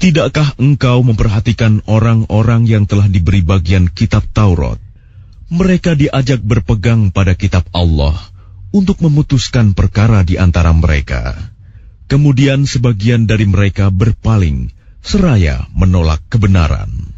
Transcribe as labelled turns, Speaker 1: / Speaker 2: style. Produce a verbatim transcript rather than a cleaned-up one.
Speaker 1: Tidakkah engkau memperhatikan orang-orang yang telah diberi bagian kitab Taurat? Mereka diajak berpegang pada kitab Allah untuk memutuskan perkara di antara mereka. Kemudian sebagian dari mereka berpaling seraya menolak kebenaran.